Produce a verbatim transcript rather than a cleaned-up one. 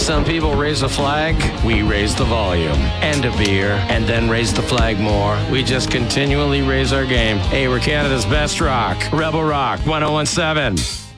Some people raise a flag, we raise the volume. And a beer, and then raise the flag more. We just continually raise our game. Hey, we're Canada's best rock. Rebel Rock, one oh one seven.